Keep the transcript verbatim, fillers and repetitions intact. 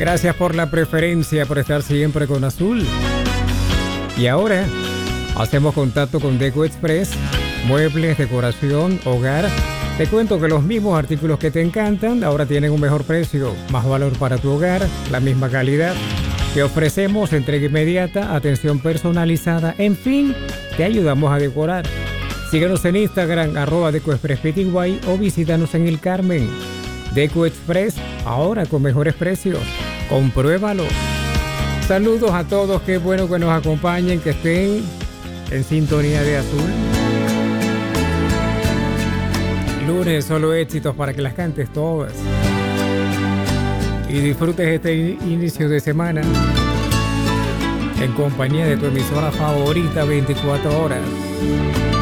Gracias por la preferencia, por estar siempre con Azul. Y ahora hacemos contacto con Deco Express, muebles, decoración, hogar. Te cuento que los mismos artículos que te encantan ahora tienen un mejor precio, más valor para tu hogar, la misma calidad. Te ofrecemos entrega inmediata, atención personalizada, en fin, te ayudamos a decorar. Síguenos en Instagram, arroba Deco Express Pitiguay, o visítanos en El Carmen. Deco Express, ahora con mejores precios. Compruébalo. Saludos a todos, qué bueno que nos acompañen, que estén en sintonía de Azul. Lunes, solo éxitos para que las cantes todas. Y disfrutes este inicio de semana en compañía de tu emisora favorita veinticuatro horas.